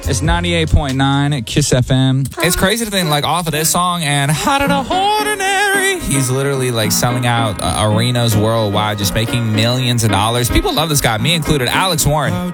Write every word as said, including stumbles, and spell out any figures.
It's ninety-eight point nine Kiss F M. It's crazy to think, like, off of this song and Out of the Ordinary, he's literally, like, selling out uh, arenas worldwide, just making millions of dollars. People love this guy, me included. Alex Warren.